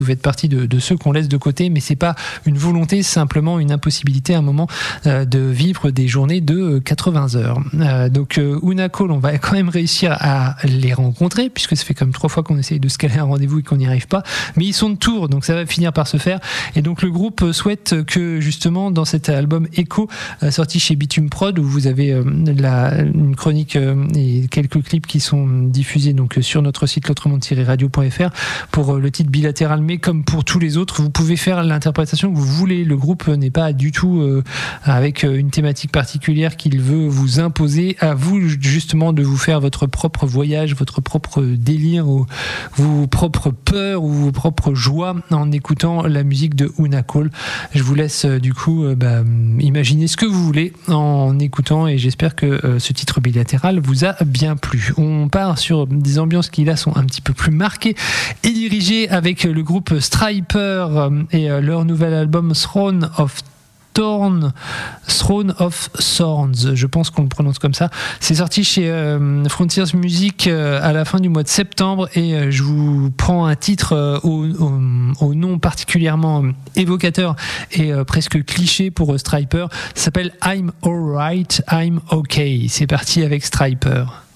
Vous faites partie de ceux qu'on laisse de côté, mais c'est pas une volonté, c'est simplement une impossibilité à un moment de vivre des journées de 80 heures. Donc Oona Call, on va quand même réussir à les rencontrer, puisque ça fait comme 3 fois qu'on essaye de se caler un rendez-vous et qu'on n'y arrive pas, mais ils sont de tour, donc ça va finir par se faire. Et donc le groupe souhaite que justement dans cet album Echo, sorti chez Bitume Prod, où vous avez une chronique et quelques clips qui sont diffusés donc sur notre site l'autre-monde-radio.fr pour le titre Bilatéral, mais comme pour tous les autres, vous pouvez faire l'interprétation que vous voulez. Le groupe n'est pas du tout avec une thématique particulière qu'il veut vous imposer. À vous justement de vous faire votre propre voyage, votre propre délire, ou vos propres peurs ou vos propres joies en écoutant la musique de Oona Call. Je vous laisse du coup imaginer ce que vous voulez en écoutant, et j'espère que ce titre Bilatéral vous a bien plu. On part sur des ambiances qui là sont un petit peu plus marquées et dirigées avec le groupe Stryper et leur nouvel album Throne of Thorns, je pense qu'on le prononce comme ça. C'est sorti chez Frontiers Music à la fin du mois de septembre, et je vous prends un titre au nom particulièrement évocateur et presque cliché pour Stryper. Ça s'appelle I'm Alright, I'm Okay. C'est parti avec Stryper.